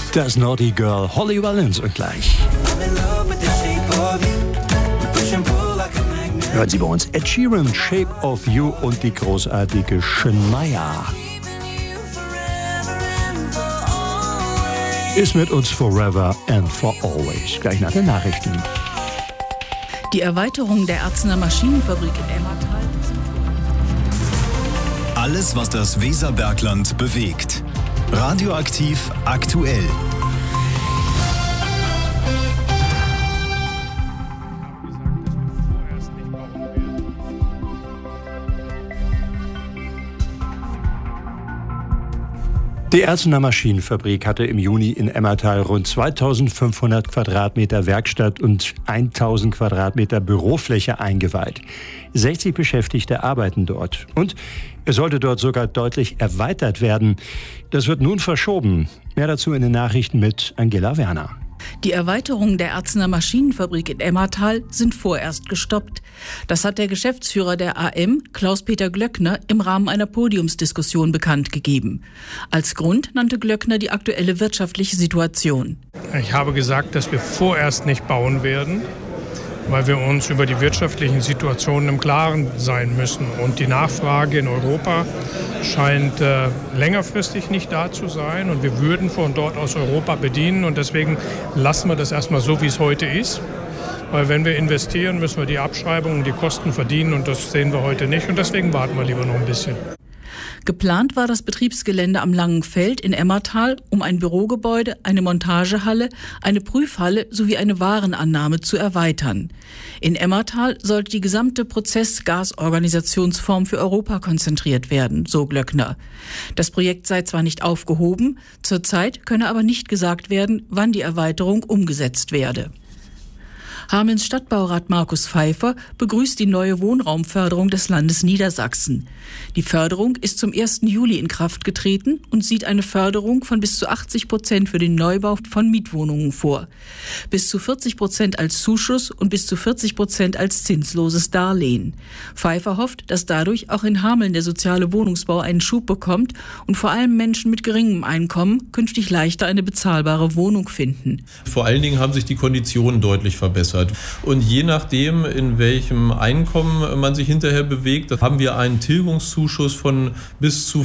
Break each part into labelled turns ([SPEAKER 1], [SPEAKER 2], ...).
[SPEAKER 1] Das Naughty Girl Holly Valens und gleich hören Sie bei uns Ed Sheeran, Shape of You und die großartige Shania ist mit uns forever and for always. Gleich nach den Nachrichten.
[SPEAKER 2] Die Erweiterung der Erzner Maschinenfabrik in Emmertal.
[SPEAKER 3] Alles, was das Weserbergland bewegt. Radioaktiv aktuell.
[SPEAKER 1] Die Erzner Maschinenfabrik hatte im Juni in Emmertal rund 2500 Quadratmeter Werkstatt und 1000 Quadratmeter Bürofläche eingeweiht. 60 Beschäftigte arbeiten dort. Und es sollte dort sogar deutlich erweitert werden. Das wird nun verschoben. Mehr dazu in den Nachrichten mit Angela Werner.
[SPEAKER 2] Die Erweiterungen der Erzner Maschinenfabrik in Emmertal sind vorerst gestoppt. Das hat der Geschäftsführer der AM, Klaus-Peter Glöckner, im Rahmen einer Podiumsdiskussion bekannt gegeben. Als Grund nannte Glöckner die aktuelle wirtschaftliche Situation.
[SPEAKER 4] Ich habe gesagt, dass wir vorerst nicht bauen werden, weil wir uns über die wirtschaftlichen Situationen im Klaren sein müssen. Und die Nachfrage in Europa scheint längerfristig nicht da zu sein. Und wir würden von dort aus Europa bedienen. Und deswegen lassen wir das erstmal so, wie es heute ist. Weil wenn wir investieren, müssen wir die Abschreibungen und die Kosten verdienen. Und das sehen wir heute nicht. Und deswegen warten wir lieber noch ein bisschen.
[SPEAKER 2] Geplant war das Betriebsgelände am Langen Feld in Emmertal, um ein Bürogebäude, eine Montagehalle, eine Prüfhalle sowie eine Warenannahme zu erweitern. In Emmertal sollte die gesamte Prozessgasorganisationsform für Europa konzentriert werden, so Glöckner. Das Projekt sei zwar nicht aufgehoben, zurzeit könne aber nicht gesagt werden, wann die Erweiterung umgesetzt werde. Hamelns Stadtbaurat Markus Pfeiffer begrüßt die neue Wohnraumförderung des Landes Niedersachsen. Die Förderung ist zum 1. Juli in Kraft getreten und sieht eine Förderung von bis zu 80% für den Neubau von Mietwohnungen vor. Bis zu 40% als Zuschuss und bis zu 40% als zinsloses Darlehen. Pfeiffer hofft, dass dadurch auch in Hameln der soziale Wohnungsbau einen Schub bekommt und vor allem Menschen mit geringem Einkommen künftig leichter eine bezahlbare Wohnung finden.
[SPEAKER 5] Vor allen Dingen haben sich die Konditionen deutlich verbessert. Und je nachdem, in welchem Einkommen man sich hinterher bewegt, haben wir einen Tilgungszuschuss von bis zu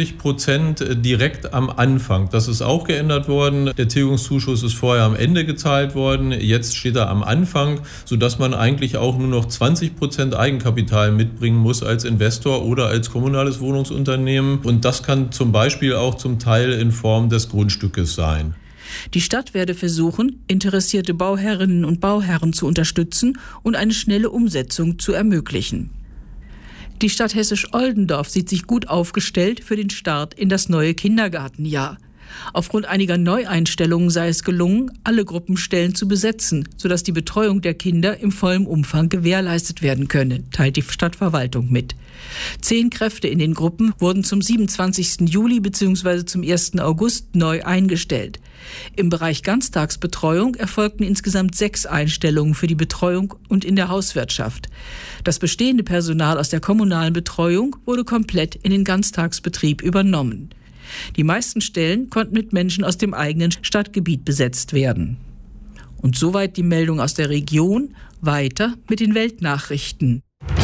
[SPEAKER 5] 40% direkt am Anfang. Das ist auch geändert worden. Der Tilgungszuschuss ist vorher am Ende gezahlt worden. Jetzt steht er am Anfang, sodass man eigentlich auch nur noch 20% Eigenkapital mitbringen muss als Investor oder als kommunales Wohnungsunternehmen. Und das kann zum Beispiel auch zum Teil in Form des Grundstückes sein.
[SPEAKER 2] Die Stadt werde versuchen, interessierte Bauherrinnen und Bauherren zu unterstützen und eine schnelle Umsetzung zu ermöglichen. Die Stadt Hessisch-Oldendorf sieht sich gut aufgestellt für den Start in das neue Kindergartenjahr. Aufgrund einiger Neueinstellungen sei es gelungen, alle Gruppenstellen zu besetzen, sodass die Betreuung der Kinder im vollen Umfang gewährleistet werden könne, teilt die Stadtverwaltung mit. 10 Kräfte in den Gruppen wurden zum 27. Juli bzw. zum 1. August neu eingestellt. Im Bereich Ganztagsbetreuung erfolgten insgesamt 6 Einstellungen für die Betreuung und in der Hauswirtschaft. Das bestehende Personal aus der kommunalen Betreuung wurde komplett in den Ganztagsbetrieb übernommen. Die meisten Stellen konnten mit Menschen aus dem eigenen Stadtgebiet besetzt werden. Und soweit die Meldung aus der Region. Weiter mit den Weltnachrichten.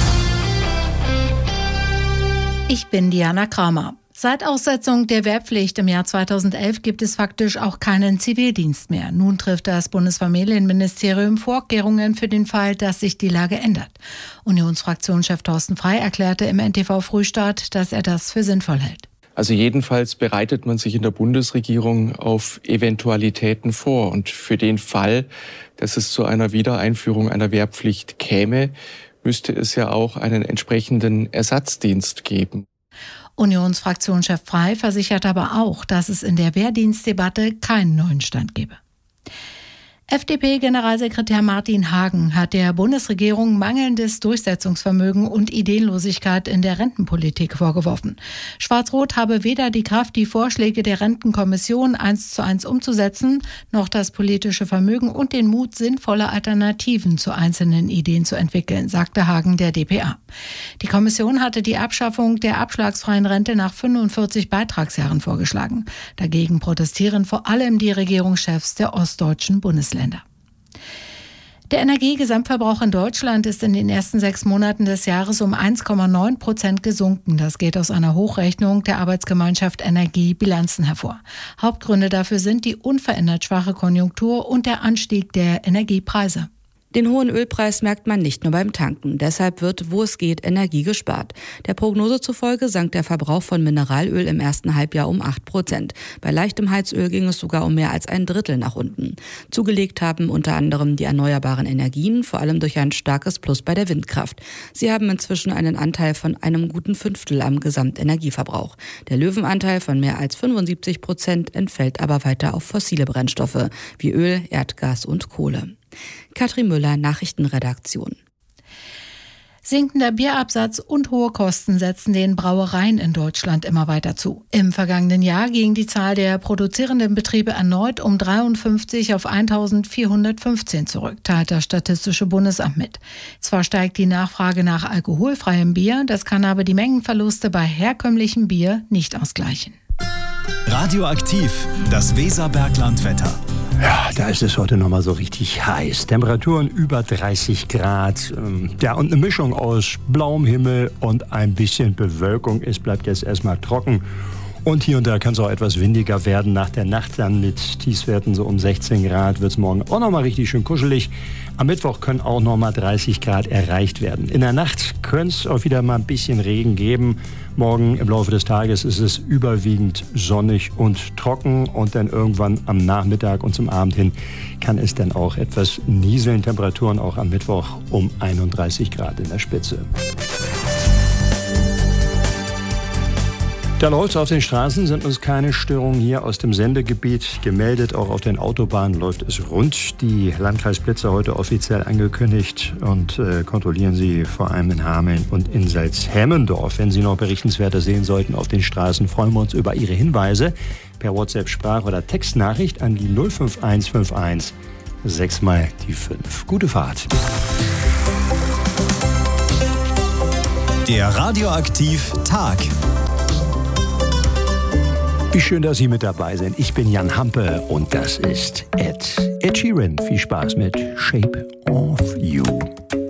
[SPEAKER 6] Ich bin Diana Kramer. Seit Aussetzung der Wehrpflicht im Jahr 2011 gibt es faktisch auch keinen Zivildienst mehr. Nun trifft das Bundesfamilienministerium Vorkehrungen für den Fall, dass sich die Lage ändert. Unionsfraktionschef Thorsten Frey erklärte im NTV Frühstart, dass er das für sinnvoll hält.
[SPEAKER 7] Also jedenfalls bereitet man sich in der Bundesregierung auf Eventualitäten vor. Und für den Fall, dass es zu einer Wiedereinführung einer Wehrpflicht käme, müsste es ja auch einen entsprechenden Ersatzdienst geben.
[SPEAKER 6] Unionsfraktionschef Frey versichert aber auch, dass es in der Wehrdienstdebatte keinen neuen Stand gebe. FDP-Generalsekretär Martin Hagen hat der Bundesregierung mangelndes Durchsetzungsvermögen und Ideenlosigkeit in der Rentenpolitik vorgeworfen. Schwarz-Rot habe weder die Kraft, die Vorschläge der Rentenkommission 1:1 umzusetzen, noch das politische Vermögen und den Mut, sinnvolle Alternativen zu einzelnen Ideen zu entwickeln, sagte Hagen der dpa. Die Kommission hatte die Abschaffung der abschlagsfreien Rente nach 45 Beitragsjahren vorgeschlagen. Dagegen protestieren vor allem die Regierungschefs der ostdeutschen Bundesländer. Der Energiegesamtverbrauch in Deutschland ist in den ersten 6 Monaten des Jahres um 1,9% gesunken. Das geht aus einer Hochrechnung der Arbeitsgemeinschaft Energie Bilanzen hervor. Hauptgründe dafür sind die unverändert schwache Konjunktur und der Anstieg der Energiepreise.
[SPEAKER 8] Den hohen Ölpreis merkt man nicht nur beim Tanken. Deshalb wird, wo es geht, Energie gespart. Der Prognose zufolge sank der Verbrauch von Mineralöl im ersten Halbjahr um 8%. Bei leichtem Heizöl ging es sogar um mehr als 1/3 nach unten. Zugelegt haben unter anderem die erneuerbaren Energien, vor allem durch ein starkes Plus bei der Windkraft. Sie haben inzwischen einen Anteil von einem guten 1/5 am Gesamtenergieverbrauch. Der Löwenanteil von mehr als 75% entfällt aber weiter auf fossile Brennstoffe wie Öl, Erdgas und Kohle. Katrin Müller, Nachrichtenredaktion.
[SPEAKER 6] Sinkender Bierabsatz und hohe Kosten setzen den Brauereien in Deutschland immer weiter zu. Im vergangenen Jahr ging die Zahl der produzierenden Betriebe erneut um 53 auf 1.415 zurück, teilt das Statistische Bundesamt mit. Zwar steigt die Nachfrage nach alkoholfreiem Bier, das kann aber die Mengenverluste bei herkömmlichem Bier nicht ausgleichen.
[SPEAKER 3] Radioaktiv, das Weserberglandwetter.
[SPEAKER 1] Ja, da ist es heute nochmal so richtig heiß. Temperaturen über 30 Grad. Ja, und eine Mischung aus blauem Himmel und ein bisschen Bewölkung. Es bleibt jetzt erstmal trocken. Und hier und da kann es auch etwas windiger werden. Nach der Nacht dann mit Tiefstwerten so um 16 Grad wird es morgen auch nochmal richtig schön kuschelig. Am Mittwoch können auch nochmal 30 Grad erreicht werden. In der Nacht könnte es auch wieder mal ein bisschen Regen geben. Morgen im Laufe des Tages ist es überwiegend sonnig und trocken. Und dann irgendwann am Nachmittag und zum Abend hin kann es dann auch etwas nieseln. Temperaturen auch am Mittwoch um 31 Grad in der Spitze. Da läuft es auf den Straßen, sind uns keine Störungen hier aus dem Sendegebiet gemeldet. Auch auf den Autobahnen läuft es rund. Die Landkreisblitzer heute offiziell angekündigt und kontrollieren sie vor allem in Hameln und in Salzhemmendorf. Wenn Sie noch Berichtenswertes sehen sollten auf den Straßen, freuen wir uns über Ihre Hinweise per WhatsApp, Sprach- oder Textnachricht an die 05151 6 mal die 5. Gute Fahrt.
[SPEAKER 3] Der Radioaktiv Tag.
[SPEAKER 1] Wie schön, dass Sie mit dabei sind. Ich bin Jan Hampe und das ist Ed Sheeran. Viel Spaß mit Shape of You.